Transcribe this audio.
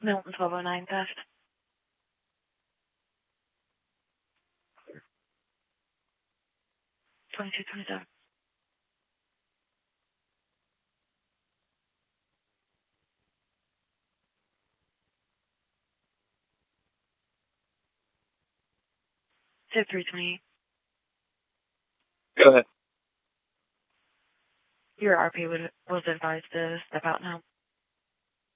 Milton 1209 theft. $22.27. Tip 328. Go ahead. Your RP was advised to step out now.